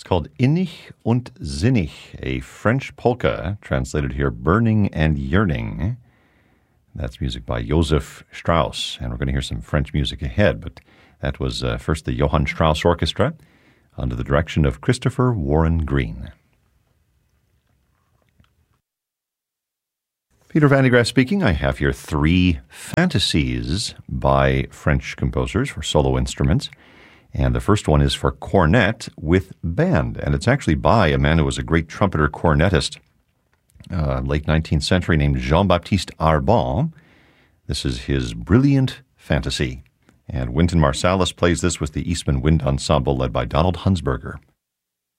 called Innig und Sinnig, a French polka, translated here, burning and yearning. That's music by Joseph Strauss, and we're going to hear some French music ahead, but that was first the Johann Strauss Orchestra under the direction of Christopher Warren Green. Peter Van de Graaff speaking. I have here 3 fantasies by French composers for solo instruments. And the first one is for cornet with band. And it's actually by a man who was a great trumpeter cornetist, late 19th century, named Jean-Baptiste Arbon. This is his Brilliant Fantasy. And Wynton Marsalis plays this with the Eastman Wind Ensemble led by Donald Hunsberger.